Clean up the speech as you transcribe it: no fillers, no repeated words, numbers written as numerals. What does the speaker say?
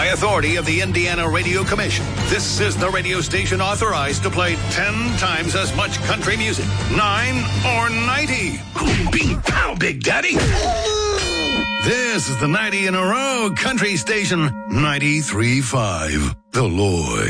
authority of the Indiana Radio Commission, this is the radio station authorized to play 10 times as much country music. 9 or 90. Bing, pow, Big Daddy. This is the 90 in a row country station, 93.5. The Lloyd.